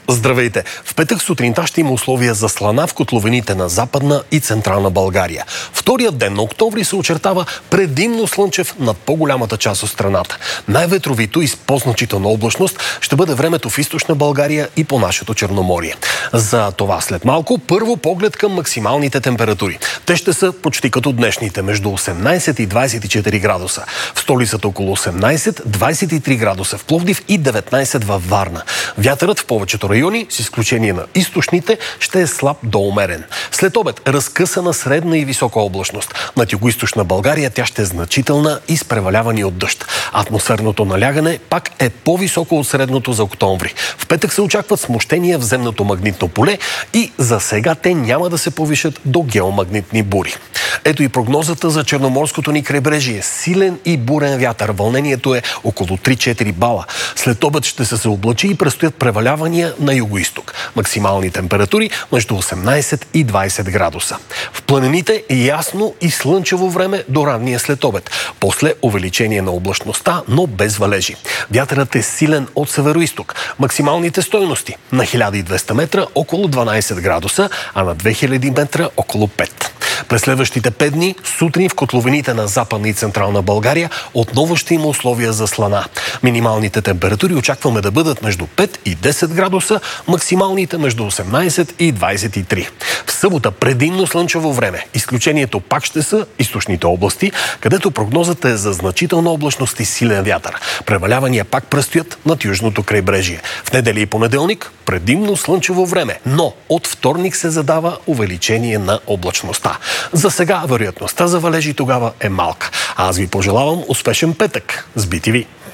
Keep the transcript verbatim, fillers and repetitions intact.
Здравейте! В петък сутринта ще има условия за слана в котловините на Западна и Централна България. Вторият ден на октомври се очертава предимно слънчев над по-голямата част от страната. Най-ветровито и с по-значителна облачност ще бъде времето в източна България и по нашето Черноморие. За това след малко първо поглед към максималните температури. Те ще са почти като днешните, между осемнайсет и двайсет и четири градуса. В столицата около осемнайсет, двайсет и три градуса в Пловдив и деветнайсет във Варна. Вятърът в повечето райони, с изключение на източните, ще е слаб до умерен. След обед разкъсана средна и висока облачност. Над югоизточна България тя ще е значителна и с превалявани от дъжд. Атмосферното налягане пак е по-високо от средното за октомври. В петък се очакват смущения в земното магнитно поле и за сега те няма да се повишат до геомагнитни бури. Ето и прогнозата за черноморското ни крайбрежие. Силен и бурен вятър. Вълнението е около три-четири бала. След обед ще се облачи и предстоят превалявания на югоизток. Максимални температури между осемнайсет и двайсет градуса. В планините е ясно и слънчево време до ранния след обед. После увеличение на облачността, но без валежи. Вятърът е силен от североизток. Максималните стойности на хиляда и двеста метра около дванайсет градуса, а на две хиляди метра около пет. През следващите пет дни, сутрин в котловините на Западна и Централна България отново ще има условия за слана. Минималните температури очакваме да бъдат между пет и десет градуса, максималните между осемнайсет и двайсет и три. В събота предимно слънчево време. Изключението пак ще са източните области, където прогнозата е за значителна облачност и силен вятър. Превалявания пак предстоят над южното крайбрежие. В неделя и понеделник предимно слънчево време, но от вторник се задава увеличение на облачността. За сега вероятността за валежи тогава е малка. А аз ви пожелавам успешен петък с би ти ви.